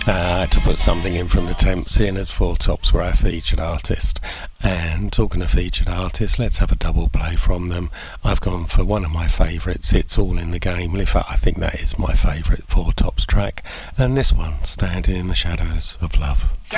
I had to put something in from the Temps, seeing as Four Tops were our featured artist. And talking of featured artists, let's have a double play from them. I've gone for one of my favourites, It's All in the Game. In fact, I think that is my favourite Four Tops track. And this one, Standing in the Shadows of Love.